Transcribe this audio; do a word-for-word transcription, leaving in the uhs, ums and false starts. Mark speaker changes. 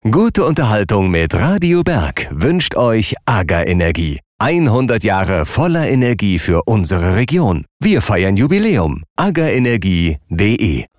Speaker 1: Gute Unterhaltung mit Radio Berg wünscht euch AGA Energie. hundert Jahre voller Energie für unsere Region. Wir feiern Jubiläum. agaenergie punkt de